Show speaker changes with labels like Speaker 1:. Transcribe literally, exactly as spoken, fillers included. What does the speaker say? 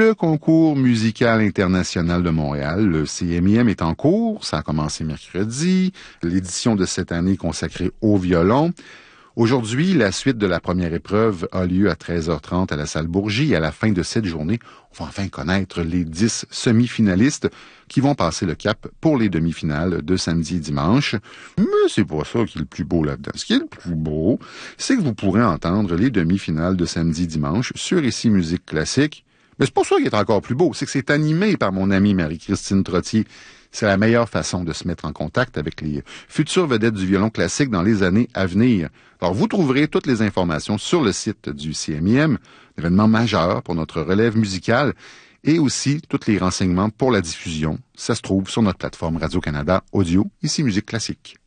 Speaker 1: Le concours musical international de Montréal, le C M I M, est en cours. Ça a commencé mercredi. L'édition de cette année est consacrée au violon. Aujourd'hui, la suite de la première épreuve a lieu à treize heures trente à la salle Bourgie. Et à la fin de cette journée, on va enfin connaître les dix semi-finalistes qui vont passer le cap pour les demi-finales de samedi et dimanche. Mais c'est pas ça qui est le plus beau là-dedans. Ce qui est le plus beau, c'est que vous pourrez entendre les demi-finales de samedi et dimanche sur Ici Musique Classique. Mais c'est pas ça qui est encore plus beau, c'est que c'est animé par mon amie Marie-Christine Trottier. C'est la meilleure façon de se mettre en contact avec les futures vedettes du violon classique dans les années à venir. Alors, vous trouverez toutes les informations sur le site du C M I M, événement majeur pour notre relève musicale, et aussi tous les renseignements pour la diffusion. Ça se trouve sur notre plateforme Radio-Canada Audio, Ici Musique Classique.